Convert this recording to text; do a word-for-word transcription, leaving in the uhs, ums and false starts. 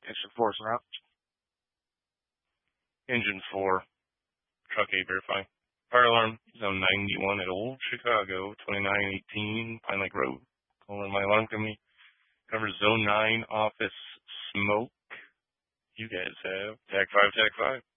Engine four's route. Engine four, truck eight verifying. Fire alarm, zone ninety-one at Old Chicago, twenty-nine eighteen Pine Lake Road. Calling my alarm company. Covers zone nine office smoke. You guys have tag five, tag five.